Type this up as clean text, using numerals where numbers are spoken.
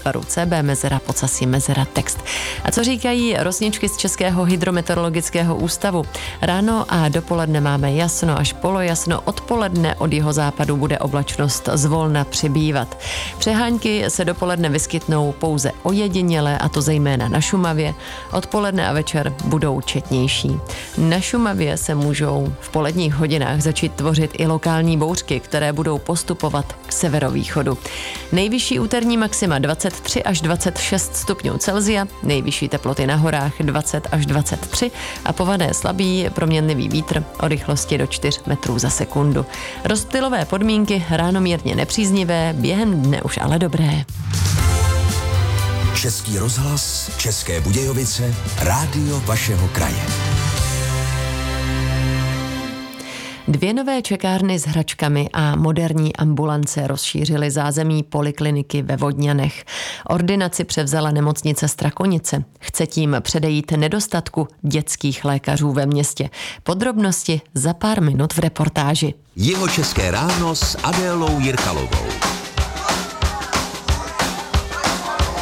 útvaru CB mezera Podsasí mezera text. A co říkají rosničky z Českého hydrometeorologického ústavu? Ráno a dopoledne máme jasno až polojasno, odpoledne od jihozápadu bude oblačnost zvolna přibývat. Přehánky se dopoledne vyskytnou pouze ojediněle, a to zejména na Šumavě. Odpoledne a večer budou četnější. Na Šumavě se můžou v poledních hodinách začít tvořit i lokální bouřky, které budou postupovat k severovýchodu. Nejvyšší úterní maxima 23 až 26 stupňů Celsia, nejvyšší teploty na horách 20 až 23 a povadé slabý proměnlivý vítr o rychlosti do 4 metrů za sekundu. Rozptylové podmínky ráno mírně nepříznivé, během dne už ale dobré. Český rozhlas, České Budějovice, rádio vašeho kraje. 2 nové čekárny s hračkami a moderní ambulance rozšířily zázemí polikliniky ve Vodňanech. Ordinaci převzala nemocnice Strakonice. Chce tím předejít nedostatku dětských lékařů ve městě. Podrobnosti za pár minut v reportáži. Jihočeské ráno s Adélou Jirkalovou.